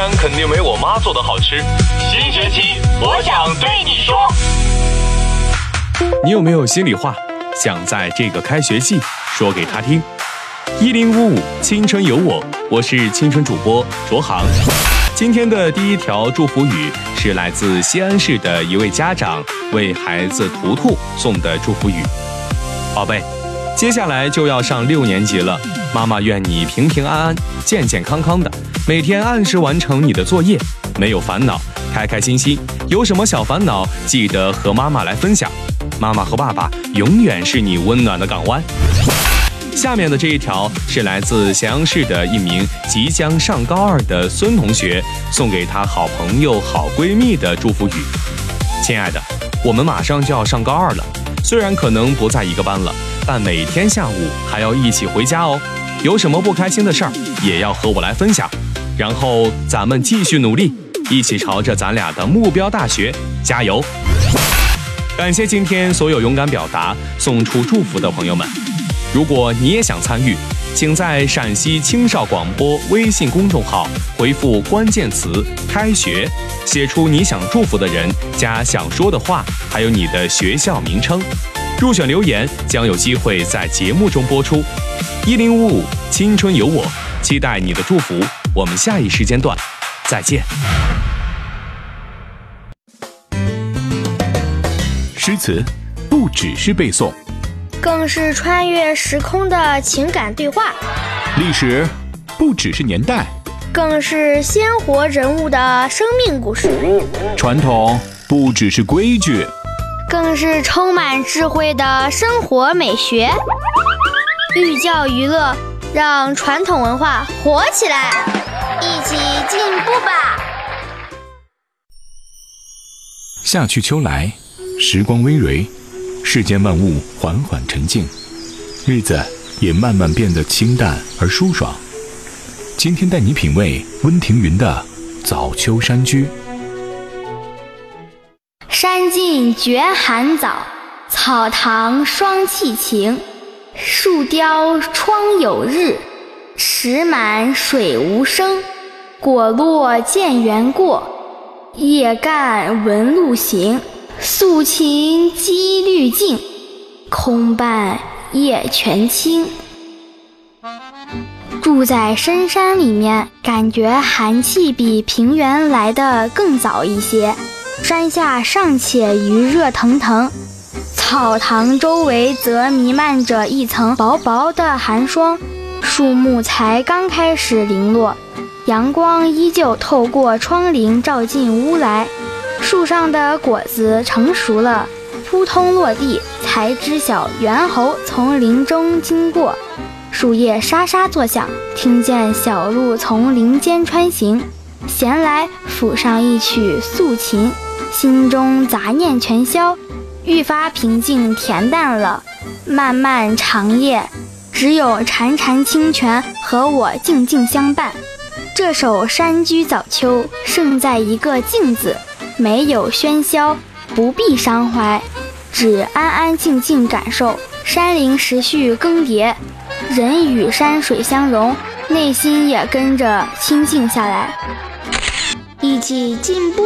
然肯定没我妈做的好吃。 新学期我想对你说。 你有没有心里话想在这个开学季说给他听？1055青春有我，我是青春主播卓航。今天的第一条祝福语是来自西安市的一位家长为孩子图图送的祝福语。宝贝，接下来就要上6年级了，妈妈愿你平平安安、健健康康的，每天按时完成你的作业，没有烦恼，开开心心。有什么小烦恼，记得和妈妈来分享。妈妈和爸爸永远是你温暖的港湾。下面的这一条是来自咸阳市的一名即将上高2的孙同学送给他好朋友、好闺蜜的祝福语。亲爱的，我们马上就要上高2了，虽然可能不在一个班了，但每天下午还要一起回家哦。有什么不开心的事儿，也要和我来分享。然后咱们继续努力，一起朝着咱俩的目标大学加油。感谢今天所有勇敢表达、送出祝福的朋友们。如果你也想参与，请在陕西青少广播微信公众号回复关键词开学，写出你想祝福的人加想说的话，还有你的学校名称。入选留言将有机会在节目中播出。1055青春有我，期待你的祝福，我们下一时间段再见。 诗词不只是背诵， 更是穿越时空的情感对话； 历史不只是年代， 更是鲜活人物的生命故事； 传统不只是规矩， 更是充满智慧的生活美学。寓教于乐，让传统文化活起来，一起进步吧！ 夏去秋来，时光微蕤，世间万物缓缓沉静，日子也慢慢变得清淡而舒爽。今天带你品味温庭筠的《早秋山居》。 山尽觉寒早，草堂霜气晴。树雕窗有日，石满水无声。果落见园过，叶干闻路行。素琴积绿净，空伴夜泉清。住在深山里面，感觉寒气比平原来得更早一些。山下尚且余热腾腾，草堂周围则弥漫着一层薄薄的寒霜，树木才刚开始零落，阳光依旧透过窗棂照进屋来。树上的果子成熟了，扑通落地，才知晓猿猴从林中经过。树叶沙沙作响，听见小鹿从林间穿行。闲来抚上一曲素琴，心中杂念全消，愈发平静恬淡了。漫漫长夜，只有潺潺清泉和我静静相伴。这首《山居早秋》胜在一个静字，没有喧嚣，不必伤怀，只安安静静感受山林时序更迭，人与山水相融，内心也跟着清静下来，一起进步。